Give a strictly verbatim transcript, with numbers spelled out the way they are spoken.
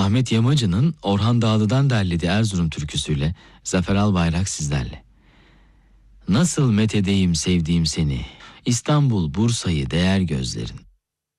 Ahmet Yamacı'nın Orhan Dağlı'dan derlediği Erzurum türküsüyle Zafer Albayrak sizlerle. Nasıl methedeyim sevdiğim seni, İstanbul, Bursa'yı değer gözlerin.